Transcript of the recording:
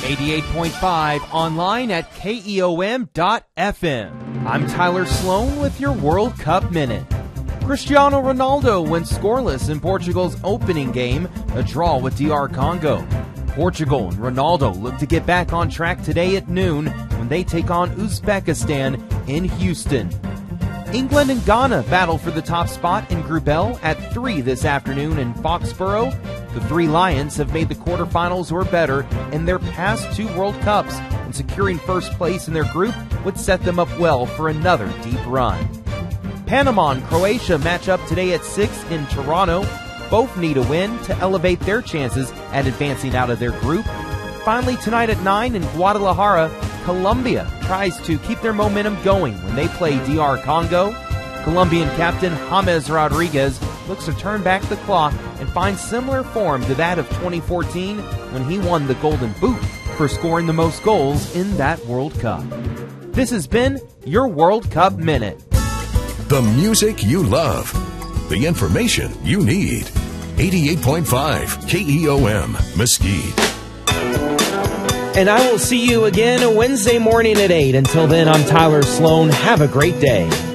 88.5, online at KEOM.FM. I'm Tyler Sloan with your World Cup Minute. Cristiano Ronaldo went scoreless in Portugal's opening game, a draw with DR Congo. Portugal and Ronaldo look to get back on track today at noon when they take on Uzbekistan in Houston. England and Ghana battle for the top spot in Group L at 3 this afternoon in Foxborough. The three Lions have made the quarterfinals or better in their past two World Cups, and securing first place in their group would set them up well for another deep run. Panama and Croatia match up today at 6 in Toronto. Both need a win to elevate their chances at advancing out of their group. Finally, tonight at 9 in Guadalajara, Colombia tries to keep their momentum going when they play DR Congo. Colombian captain James Rodriguez looks to turn back the clock and find similar form to that of 2014 when he won the Golden Boot for scoring the most goals in that World Cup. This has been your World Cup Minute. The music you love. The information you need. 88.5 KEOM Mesquite. And I will see you again Wednesday morning at 8. Until then, I'm Tyler Sloan. Have a great day.